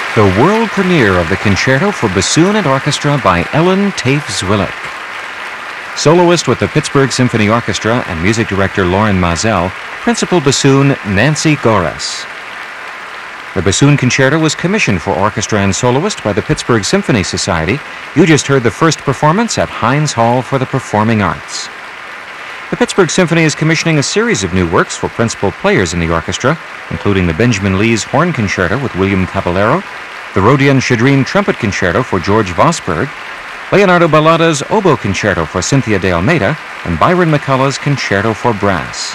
The world premiere of the Concerto for Bassoon and Orchestra by Ellen Tafe-Zwillik. Soloist with the Pittsburgh Symphony Orchestra and music director Loren Maazel, principal bassoon Nancy Gores. The Bassoon Concerto was commissioned for orchestra and soloist by the Pittsburgh Symphony Society. You just heard the first performance at Heinz Hall for the Performing Arts. The Pittsburgh Symphony is commissioning a series of new works for principal players in the orchestra, including the Benjamin Lees Horn Concerto with William Caballero, the Rodion Shadrin Trumpet Concerto for George Vosburgh, Leonardo Ballada's Oboe Concerto for Cynthia de Almeida, and Byron McCullough's Concerto for Brass.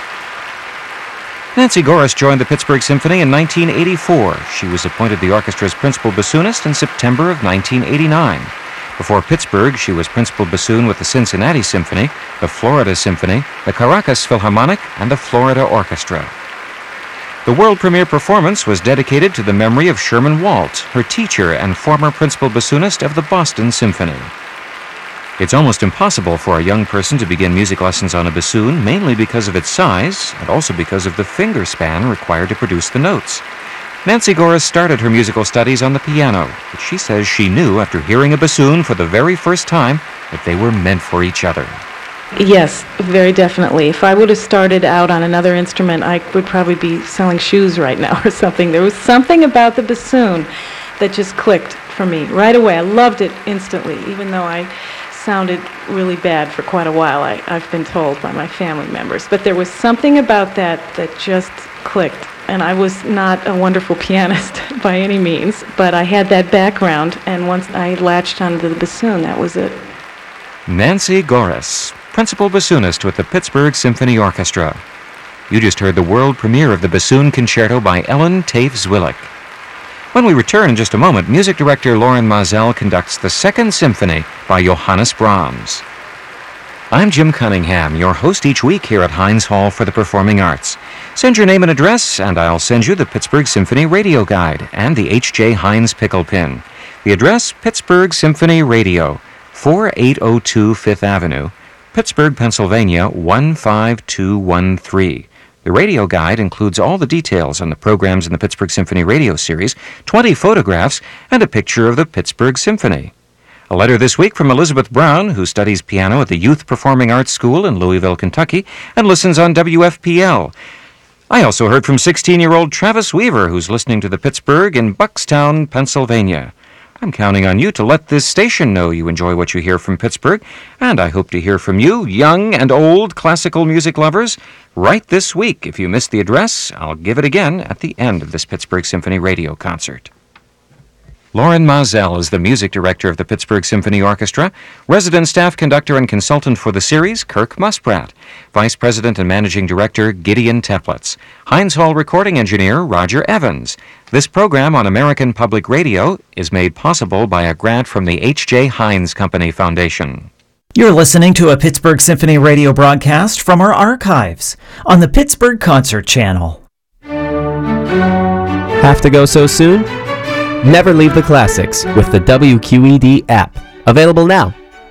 Nancy Gores joined the Pittsburgh Symphony in 1984. She was appointed the orchestra's principal bassoonist in September of 1989. Before Pittsburgh, she was principal bassoon with the Cincinnati Symphony, the Florida Symphony, the Caracas Philharmonic, and the Florida Orchestra. The world premiere performance was dedicated to the memory of Sherman Walt, her teacher and former principal bassoonist of the Boston Symphony. It's almost impossible for a young person to begin music lessons on a bassoon, mainly because of its size and also because of the finger span required to produce the notes. Nancy Gores started her musical studies on the piano, but she says she knew after hearing a bassoon for the very first time that they were meant for each other. Yes, very definitely. If I would have started out on another instrument, I would probably be selling shoes right now or something. There was something about the bassoon that just clicked for me right away. I loved it instantly, even though I sounded really bad for quite a while, I've been told by my family members. But there was something about that just clicked. And I was not a wonderful pianist by any means, but I had that background, and once I latched onto the bassoon, that was it. Nancy Gores, principal bassoonist with the Pittsburgh Symphony Orchestra. You just heard the world premiere of the Bassoon Concerto by Ellen Tafe-Zwillik. When we return in just a moment, music director Loren Maazel conducts the Second Symphony by Johannes Brahms. I'm Jim Cunningham, your host each week here at Heinz Hall for the Performing Arts. Send your name and address, and I'll send you the Pittsburgh Symphony Radio Guide and the H.J. Heinz Pickle Pin. The address, Pittsburgh Symphony Radio, 4802 Fifth Avenue, Pittsburgh, Pennsylvania, 15213. The radio guide includes all the details on the programs in the Pittsburgh Symphony Radio series, 20 photographs, and a picture of the Pittsburgh Symphony. A letter this week from Elizabeth Brown, who studies piano at the Youth Performing Arts School in Louisville, Kentucky, and listens on WFPL. I also heard from 16-year-old Travis Weaver, who's listening to the Pittsburgh in Buckstown, Pennsylvania. I'm counting on you to let this station know you enjoy what you hear from Pittsburgh, and I hope to hear from you, young and old classical music lovers, right this week. If you missed the address, I'll give it again at the end of this Pittsburgh Symphony Radio concert. Loren Maazel is the music director of the Pittsburgh Symphony Orchestra, resident staff conductor and consultant for the series, Kirk Muspratt, vice president and managing director, Gideon Teplitz, Heinz Hall recording engineer, Roger Evans. This program on American Public Radio is made possible by a grant from the H.J. Heinz Company Foundation. You're listening to a Pittsburgh Symphony Radio broadcast from our archives on the Pittsburgh Concert Channel. Have to go so soon? Never leave the classics with the WQED app. Available now.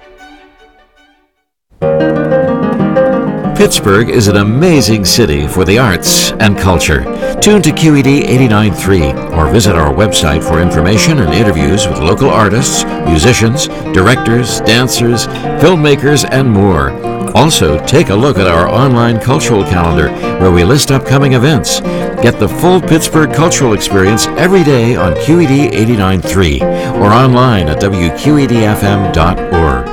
Pittsburgh is an amazing city for the arts and culture. Tune to QED 89.3 or visit our website for information and interviews with local artists, musicians, directors, dancers, filmmakers, and more. Also, take a look at our online cultural calendar where we list upcoming events. Get the full Pittsburgh cultural experience every day on QED 89.3 or online at WQEDFM.org.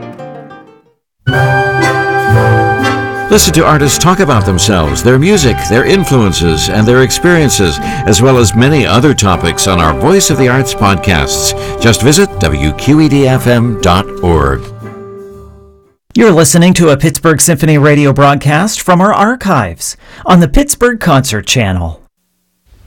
Listen to artists talk about themselves, their music, their influences, and their experiences, as well as many other topics on our Voice of the Arts podcasts. Just visit WQEDFM.org. You're listening to a Pittsburgh Symphony Radio broadcast from our archives on the Pittsburgh Concert Channel.